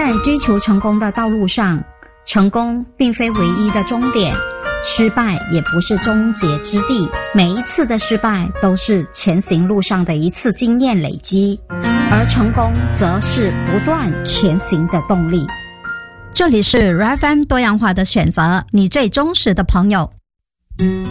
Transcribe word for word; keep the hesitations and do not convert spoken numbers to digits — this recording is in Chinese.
在追求成功的道路上，成功并非唯一的终点，失败也不是终结之地。每一次的失败都是前行路上的一次经验累积，而成功则是不断前行的动力。这里是 R F M 多样化的选择，你最忠实的朋友。